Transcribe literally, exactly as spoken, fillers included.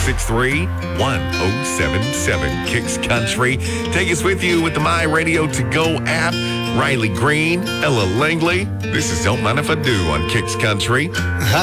six three, one oh seven seven. Kicks Country. Take us with you with the My Radio To Go app. Riley Green, Ella Langley. This is Don't Mind If I Do on Kicks Country.